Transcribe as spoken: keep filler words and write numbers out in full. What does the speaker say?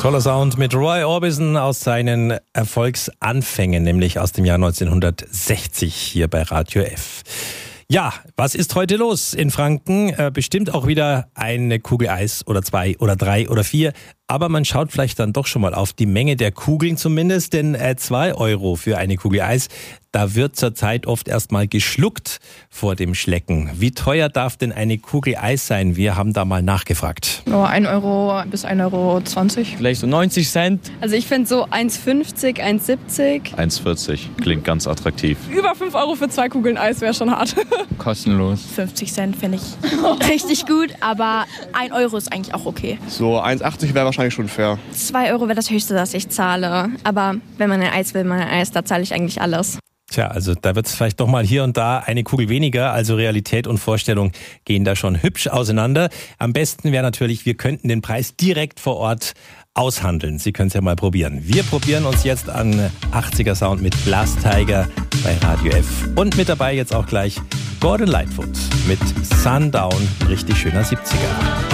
Toller Sound mit Roy Orbison aus seinen Erfolgsanfängen, nämlich aus dem Jahr neunzehnhundertsechzig hier bei Radio F. Ja, was ist heute los in Franken? Äh, bestimmt auch wieder eine Kugel Eis oder zwei oder drei oder vier. Aber man schaut vielleicht dann doch schon mal auf die Menge der Kugeln zumindest, denn äh, zwei Euro für eine Kugel Eis, da wird zurzeit oft erstmal geschluckt vor dem Schlecken. Wie teuer darf denn eine Kugel Eis sein? Wir haben da mal nachgefragt. Oh, ein Euro bis ein Euro zwanzig. Vielleicht so neunzig Cent. Also ich finde so eins fünfzig, eins siebzig. eins vierzig klingt ganz attraktiv. Über fünf Euro für zwei Kugeln Eis wäre schon hart. Kostenlos. fünfzig Cent finde ich richtig gut, aber ein Euro ist eigentlich auch okay. So eins achtzig wäre wahrscheinlich schon fair. zwei Euro wäre das Höchste, das ich zahle. Aber wenn man ein Eis will, man ein Eis, da zahle ich eigentlich alles. Tja, also da wird es vielleicht doch mal hier und da eine Kugel weniger. Also Realität und Vorstellung gehen da schon hübsch auseinander. Am besten wäre natürlich, wir könnten den Preis direkt vor Ort aushandeln. Sie können es ja mal probieren. Wir probieren uns jetzt an achtziger Sound mit Glass Tiger bei Radio F. Und mit dabei jetzt auch gleich Gordon Lightfoot mit Sundown. Richtig schöner siebziger.